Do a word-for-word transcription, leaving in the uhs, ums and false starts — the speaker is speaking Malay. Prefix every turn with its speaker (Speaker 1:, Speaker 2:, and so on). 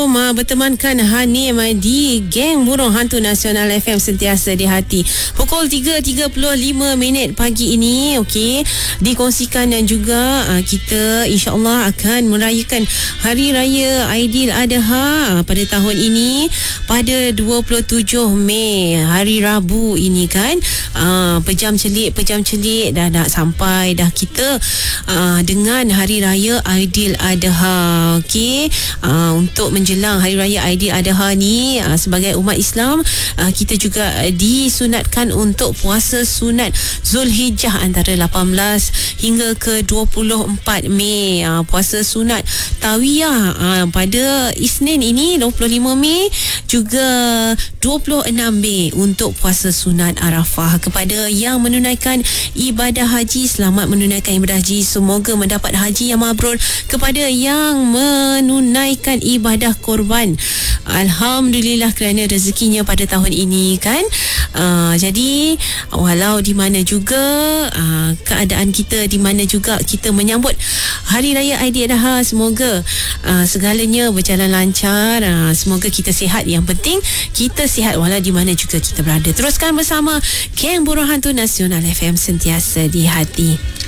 Speaker 1: Ma bertemankan Hanim di Geng Burung Hantu Nasional F M sentiasa di hati. Pukul tiga tiga puluh lima minit pagi ini, okey, dikongsikan dan juga uh, kita insya-Allah akan merayakan Hari Raya Aidiladha pada tahun ini pada dua puluh tujuh Mei, hari Rabu ini kan. Uh, pejam celik pejam celik dah nak sampai dah kita uh, dengan Hari Raya Aidiladha. Okey, uh, untuk menjelang jelang Hari Raya Aidiladha ni, uh, sebagai umat Islam, uh, kita juga uh, disunatkan untuk puasa sunat Zulhijjah antara lapan belas hingga ke dua puluh empat Mei. Uh, puasa sunat Tawiyah uh, pada Isnin ini dua puluh lima Mei, juga dua puluh enam Mei untuk puasa sunat Arafah. Kepada yang menunaikan ibadah haji, selamat menunaikan ibadah haji, semoga mendapat haji yang mabrur. Kepada yang menunaikan ibadah korban, alhamdulillah kerana rezekinya pada tahun ini kan. Uh, jadi walau di mana juga uh, keadaan kita, di mana juga kita menyambut Hari Raya Aidiladha, semoga uh, segalanya berjalan lancar. Uh, semoga kita sihat. Yang penting kita sihat walau di mana juga kita berada. Teruskan bersama Geng Burung Hantu Nasional F M sentiasa di hati.